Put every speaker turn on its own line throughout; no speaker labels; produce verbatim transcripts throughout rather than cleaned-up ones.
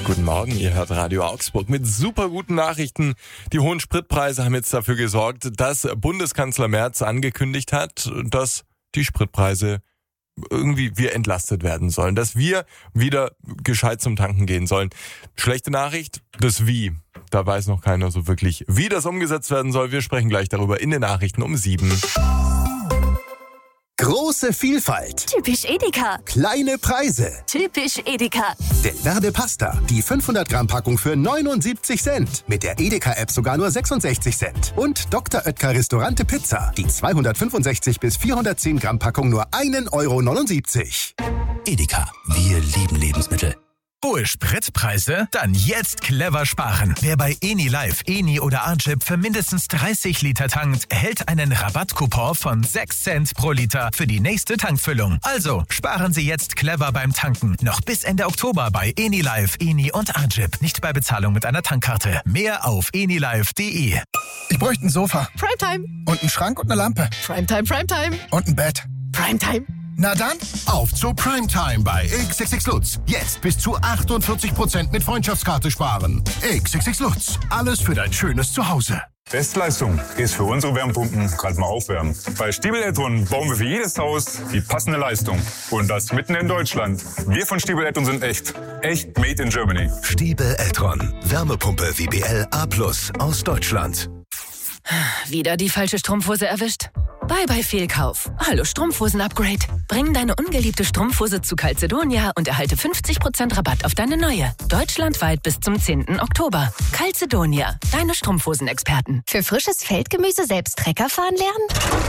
Guten Morgen, ihr hört Radio Augsburg mit super guten Nachrichten. Die hohen Spritpreise haben jetzt dafür gesorgt, dass Bundeskanzler Merz angekündigt hat, dass die Spritpreise irgendwie wir entlastet werden sollen, dass wir wieder gescheit zum Tanken gehen sollen. Schlechte Nachricht, das Wie. Da weiß noch keiner so wirklich, wie das umgesetzt werden soll. Wir sprechen gleich darüber in den Nachrichten um sieben.
Große Vielfalt.
Typisch Edeka.
Kleine Preise.
Typisch Edeka.
Delverde Pasta. Die fünfhundert Gramm Packung für neunundsiebzig Cent. Mit der Edeka-App sogar nur sechsundsechzig Cent. Und Doktor Oetker Restaurante Pizza. Die zweihundertfünfundsechzig bis vierhundertzehn Gramm Packung nur ein Euro neunundsiebzig.
Edeka. Wir lieben Lebensmittel.
Hohe Spritpreise? Dann jetzt clever sparen. Wer bei Eni Live, Eni oder Arjip für mindestens dreißig Liter tankt, erhält einen Rabattcoupon von sechs Cent pro Liter für die nächste Tankfüllung. Also sparen Sie jetzt clever beim Tanken. Noch bis Ende Oktober bei Eni Live, Eni und Arjip. Nicht bei Bezahlung mit einer Tankkarte. Mehr auf enilive punkt de.
Ich bräuchte ein Sofa.
Primetime.
Und einen Schrank und eine Lampe.
Primetime, Primetime.
Und ein Bett.
Primetime.
Na dann,
auf zu Primetime bei X X X Lutz. Jetzt bis zu achtundvierzig Prozent mit Freundschaftskarte sparen. X X X Lutz. Alles für dein schönes Zuhause.
Bestleistung ist für unsere Wärmepumpen gerade mal aufwärmen. Bei Stiebel Eltron bauen wir für jedes Haus die passende Leistung. Und das mitten in Deutschland. Wir von Stiebel Eltron sind echt. Echt made in Germany.
Stiebel Eltron. Wärmepumpe W B L A plus aus Deutschland.
Wieder die falsche Strumpfhose erwischt? Bye bye Fehlkauf. Hallo Strumpfhosen-Upgrade. Bring deine ungeliebte Strumpfhose zu Calzedonia und erhalte fünfzig Prozent Rabatt auf deine neue. Deutschlandweit bis zum zehnten Oktober. Calzedonia, deine Strumpfhosen-Experten.
Für frisches Feldgemüse selbst Trecker fahren lernen?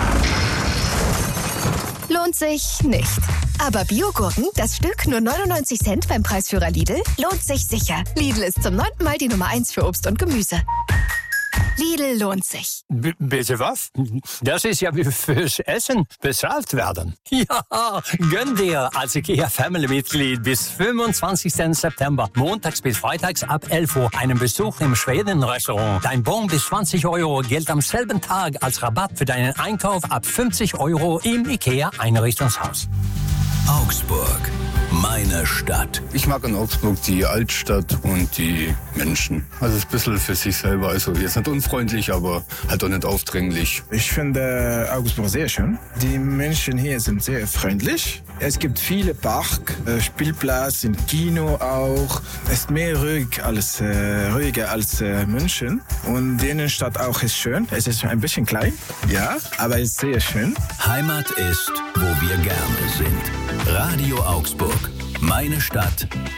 Lohnt sich nicht. Aber Biogurken, das Stück nur neunundneunzig Cent beim Preisführer Lidl, lohnt sich sicher. Lidl ist zum neunten Mal die Nummer eins für Obst und Gemüse. Lidl lohnt sich.
B- bitte was? Das ist ja wie fürs Essen bezahlt werden. Ja, gönn dir als IKEA-Family-Mitglied bis fünfundzwanzigsten September, montags bis freitags ab elf Uhr, einen Besuch im Schweden-Restaurant. Dein Bon bis zwanzig Euro gilt am selben Tag als Rabatt für deinen Einkauf ab fünfzig Euro im IKEA-Einrichtungshaus.
Augsburg. Meine Stadt.
Ich mag in Augsburg die Altstadt und die Menschen. Also es ist ein bisschen für sich selber. Also jetzt nicht unfreundlich, aber halt auch nicht aufdringlich.
Ich finde Augsburg sehr schön. Die Menschen hier sind sehr freundlich. Es gibt viele Park, Spielplatz, ein Kino auch. Es ist mehr ruhig als, äh, ruhiger als äh, München. Und die Innenstadt auch ist schön. Es ist ein bisschen klein, ja, aber es ist sehr schön.
Heimat ist, wo wir gerne sind. Radio Augsburg. Meine Stadt.